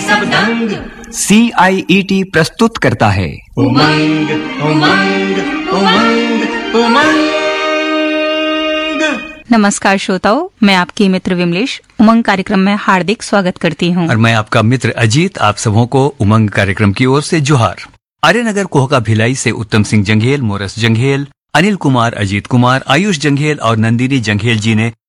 सब दंग। CIET प्रस्तुत करता है उमंग उमंग उमंग उमंग। नमस्कार श्रोताओं, मैं आपकी मित्र विमलेश उमंग कार्यक्रम में हार्दिक स्वागत करती हूँ। और मैं आपका मित्र अजीत, आप सबों को उमंग कार्यक्रम की ओर से जोहार। आर्यनगर कोहका भिलाई से उत्तम सिंह जंघेल, मोरस जंघेल, अनिल कुमार, अजीत कुमार, आयुष जंघेल और नंदिनी जंघेल जी ने